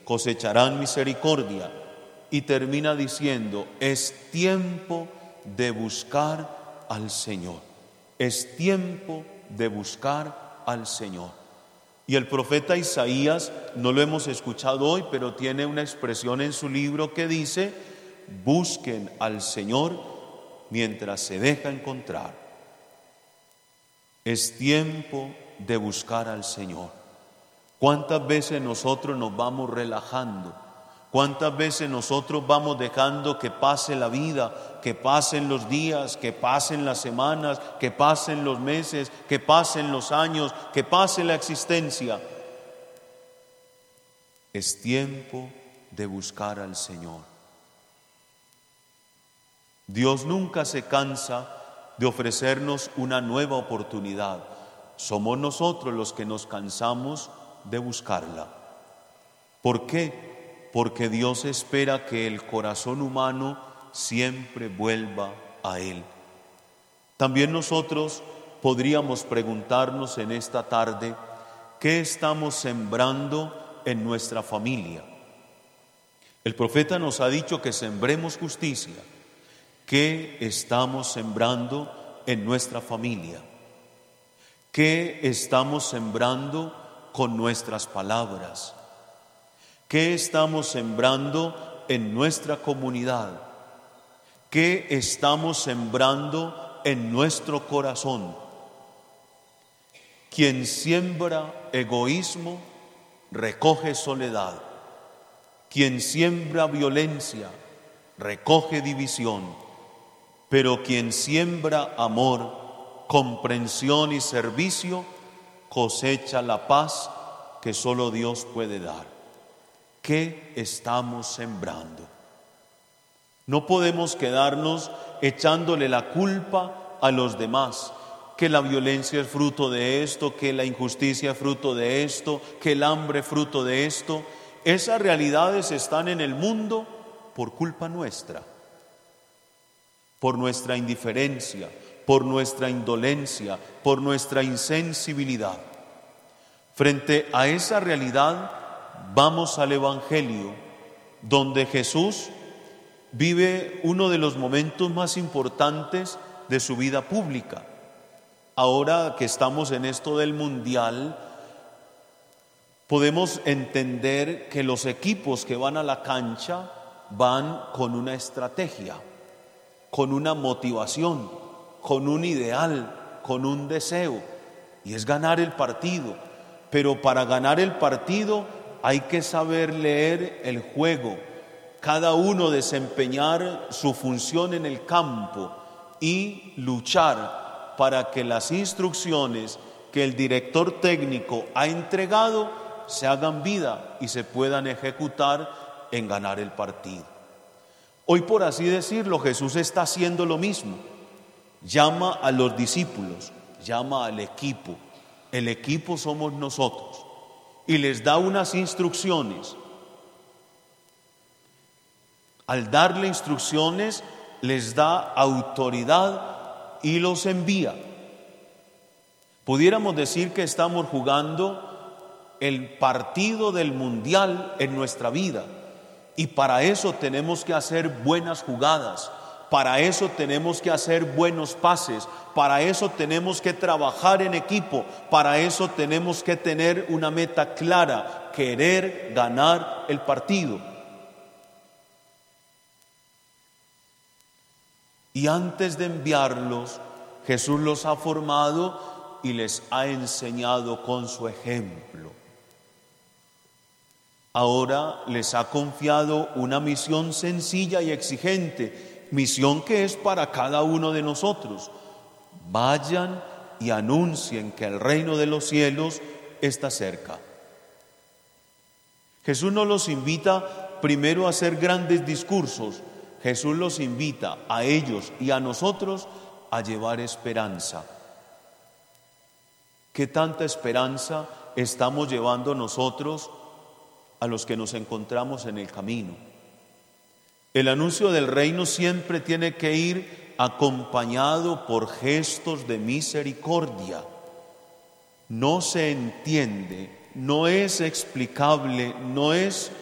cosecharán misericordia. Y termina diciendo, es tiempo de buscar al Señor. Es tiempo de buscar al Señor. Y el profeta Isaías, no lo hemos escuchado hoy, pero tiene una expresión en su libro que dice, busquen al Señor mientras se deja encontrar. Es tiempo de buscar al Señor. ¿Cuántas veces nosotros nos vamos relajando? ¿Cuántas veces nosotros vamos dejando que pase la vida, que pasen los días, que pasen las semanas, que pasen los meses, que pasen los años, que pase la existencia? Es tiempo de buscar al Señor. Dios nunca se cansa de ofrecernos una nueva oportunidad. Somos nosotros los que nos cansamos de buscarla. ¿Por qué? Porque Dios espera que el corazón humano siempre vuelva a Él. También nosotros podríamos preguntarnos en esta tarde, ¿qué estamos sembrando en nuestra familia? El profeta nos ha dicho que sembremos justicia. ¿Qué estamos sembrando en nuestra familia? ¿Qué estamos sembrando con nuestras palabras? ¿Qué estamos sembrando en nuestra comunidad? ¿Qué estamos sembrando en nuestro corazón? Quien siembra egoísmo, recoge soledad. Quien siembra violencia, recoge división. Pero quien siembra amor, comprensión y servicio, cosecha la paz que solo Dios puede dar. ¿Qué estamos sembrando? No podemos quedarnos echándole la culpa a los demás, que la violencia es fruto de esto, que la injusticia es fruto de esto, que el hambre es fruto de esto. Esas realidades están en el mundo por culpa nuestra, por nuestra indiferencia, por nuestra indolencia, por nuestra insensibilidad. Frente a esa realidad, vamos al Evangelio, donde Jesús vive uno de los momentos más importantes de su vida pública. Ahora que estamos en esto del Mundial, podemos entender que los equipos que van a la cancha van con una estrategia, con una motivación, con un ideal, con un deseo, y es ganar el partido. Pero para ganar el partido hay que saber leer el juego, cada uno desempeñar su función en el campo y luchar para que las instrucciones que el director técnico ha entregado se hagan vida y se puedan ejecutar en ganar el partido. Hoy, por así decirlo, Jesús está haciendo lo mismo. Llama a los discípulos, llama al equipo. El equipo somos nosotros. Y les da unas instrucciones. Al darle instrucciones, les da autoridad y los envía. Pudiéramos decir que estamos jugando el partido del Mundial en nuestra vida. Y para eso tenemos que hacer buenas jugadas. Para eso tenemos que hacer buenos pases, para eso tenemos que trabajar en equipo, para eso tenemos que tener una meta clara, querer ganar el partido. Y antes de enviarlos, Jesús los ha formado y les ha enseñado con su ejemplo. Ahora les ha confiado una misión sencilla y exigente, misión que es para cada uno de nosotros. Vayan y anuncien que el reino de los cielos está cerca. Jesús no los invita primero a hacer grandes discursos. Jesús los invita a ellos y a nosotros a llevar esperanza. ¿Qué tanta esperanza estamos llevando nosotros a los que nos encontramos en el camino? El anuncio del reino siempre tiene que ir acompañado por gestos de misericordia. No se entiende, no es explicable, no es